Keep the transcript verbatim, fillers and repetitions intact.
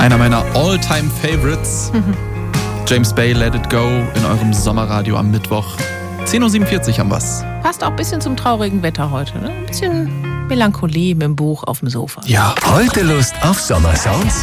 Einer meiner All-Time-Favorites. Mhm. James Bay, Let It Go in eurem Sommerradio am Mittwoch. zehn Uhr siebenundvierzig haben wir's. Passt auch ein bisschen zum traurigen Wetter heute, ne? Ein bisschen Melancholie mit dem Buch auf dem Sofa. Ja, heute Lust auf Sommersounds?